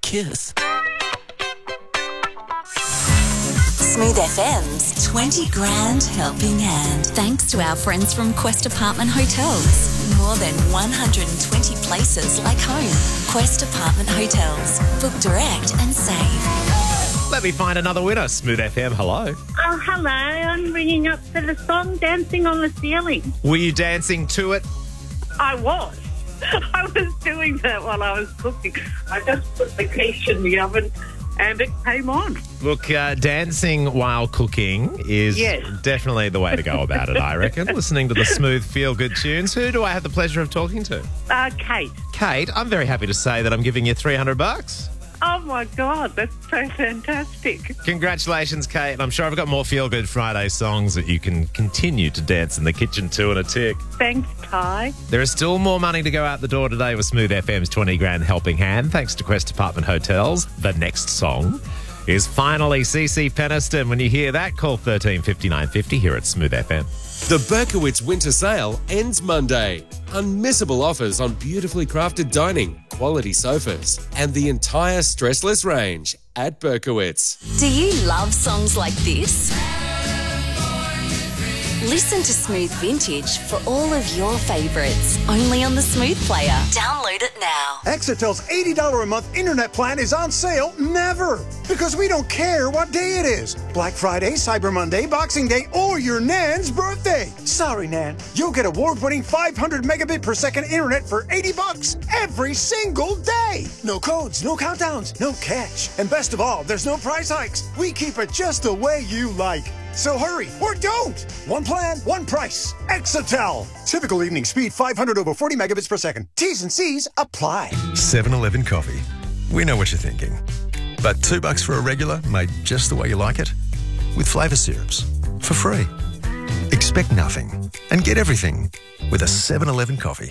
kiss. Smooth FM's 20 Grand Helping Hand. Thanks to our friends from Quest Apartment Hotels. More than 120 places like home. Quest Apartment Hotels. Book direct and save. Let me find another winner. Smooth FM, hello. Oh, hello. I'm ringing up for the song Dancing on the Ceiling. Were you dancing to it? I was. I was doing that while I was cooking. I just put the quiche in the oven and it came on. Look, dancing while cooking is definitely the way to go about it, I reckon. Listening to the smooth, feel-good tunes. Who do I have the pleasure of talking to? Kate. Kate, I'm very happy to say that I'm giving you $300. Oh, my God, that's so fantastic. Congratulations, Kate. And I'm sure I've got more feel-good Friday songs that you can continue to dance in the kitchen to in a tick. Thanks, Ty. There is still more money to go out the door today with Smooth FM's 20 Grand Helping Hand, thanks to Quest Apartment Hotels. The next song is finally CeCe Peniston. When you hear that, call 135950 here at Smooth FM. The Berkowitz Winter Sale ends Monday. Unmissable offers on beautifully crafted dining, quality sofas, and the entire stressless range at Berkowitz. Do you love songs like this? Listen to Smooth Vintage for all of your favourites. Only on the Smooth Player. Download it now. Exetel's $80 a month internet plan is on sale never. Because we don't care what day it is. Black Friday, Cyber Monday, Boxing Day, or your Nan's birthday. Sorry, Nan. You'll get award-winning 500 megabit per second internet for $80 every single day. No codes, no countdowns, no catch. And best of all, there's no price hikes. We keep it just the way you like. So hurry, or don't! One plan, one price. Exetel. Typical evening speed, 500 over 40 megabits per second. T's and C's apply. 7-Eleven coffee. We know what you're thinking. But $2 for a regular made just the way you like it? With flavour syrups. For free. Expect nothing and get everything with a 7-Eleven coffee.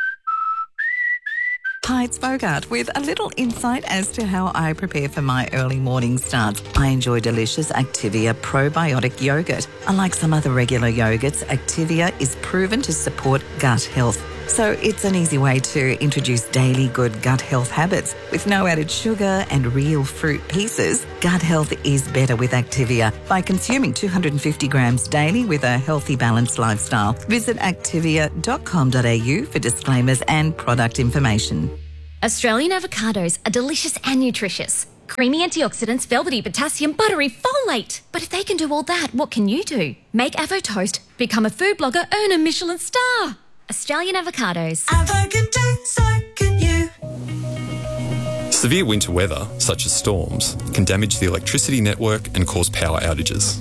Hi, it's Bogart with a little insight as to how I prepare for my early morning starts. I enjoy delicious Activia probiotic yogurt. Unlike some other regular yogurts, Activia is proven to support gut health. So it's an easy way to introduce daily good gut health habits. With no added sugar and real fruit pieces, gut health is better with Activia by consuming 250 grams daily with a healthy, balanced lifestyle. Visit activia.com.au for disclaimers and product information. Australian avocados are delicious and nutritious. Creamy antioxidants, velvety potassium, buttery folate. But if they can do all that, what can you do? Make Avo Toast, become a food blogger, earn a Michelin star. Australian avocados. Avo can do, so can you. Severe winter weather, such as storms, can damage the electricity network and cause power outages.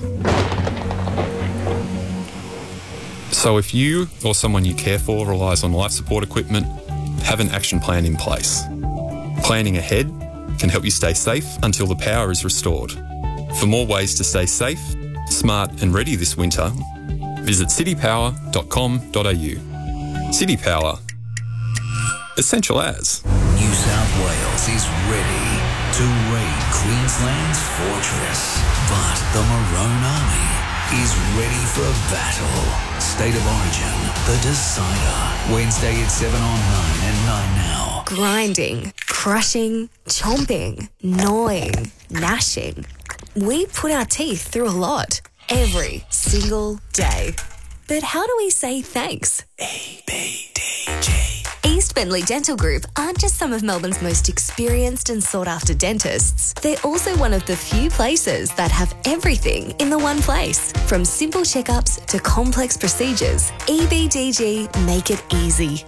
So if you or someone you care for relies on life support equipment, have an action plan in place. Planning ahead can help you stay safe until the power is restored. For more ways to stay safe, smart and ready this winter, visit citypower.com.au. City Power. Essential as. New South Wales is ready to raid Queensland's fortress, but the Maroon Army is ready for battle. State of Origin, the decider. Wednesday at 7 on 9 and 9 now. Grinding, crushing, chomping, gnawing, gnashing. We put our teeth through a lot every single day. But how do we say thanks? EBDG. East Bentley Dental Group aren't just some of Melbourne's most experienced and sought-after dentists. They're also one of the few places that have everything in the one place. From simple checkups to complex procedures, EBDG make it easy.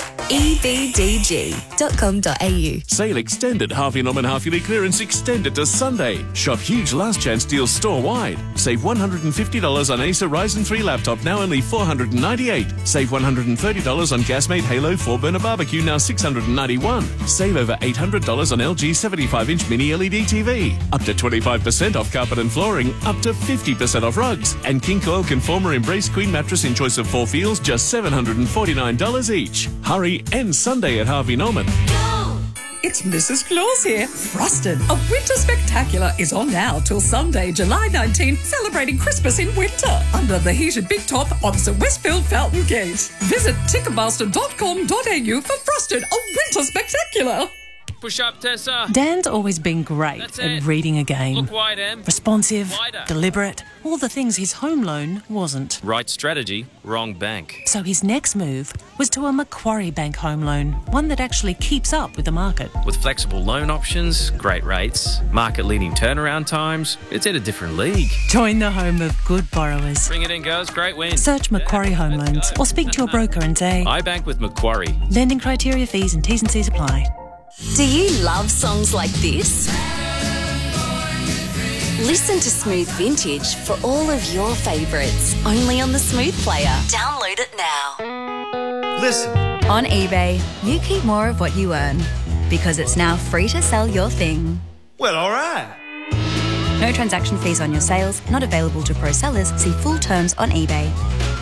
ebdg.com.au. Sale extended. Harvey Norman half-yearly clearance extended to Sunday. Shop huge last chance deals store-wide. Save $150 on Acer Ryzen 3 laptop, now only $498. Save $130 on Gasmate Halo 4-burner barbecue, now $691. Save over $800 on LG 75-inch mini LED TV. Up to 25% off carpet and flooring. Up to 50% off rugs. And King Coil Conformer Embrace Queen mattress in choice of 4 feels, just $749 each. Hurry, end Sunday at Harvey Norman. It's Mrs. Claus here. Frosted, a winter spectacular, is on now till Sunday, July 19, celebrating Christmas in winter under the heated big top opposite Westfield Fountain Gate. Visit Ticketmaster.com.au for Frosted, a winter spectacular. Push up, Tessa. Dan's always been great That's at it. reading a game. Look wide, Em. Responsive, Wider. deliberate, all the things his home loan wasn't. Right strategy, wrong bank. So his next move was to a Macquarie Bank home loan, one that actually keeps up with the market. With flexible loan options, great rates, market-leading turnaround times, it's in a different league. Join the home of good borrowers. Bring it in, girls. Great win. Search Macquarie Home Loans or speak to your broker and say, I bank with Macquarie. lending criteria, fees and T's and C's apply. Do you love songs like this? Listen to Smooth Vintage for all of your favourites, only on the Smooth Player. Download it now. Listen. On eBay, you keep more of what you earn because it's now free to sell your thing. Well, all right. No transaction fees on your sales, not available to pro sellers. See full terms on eBay.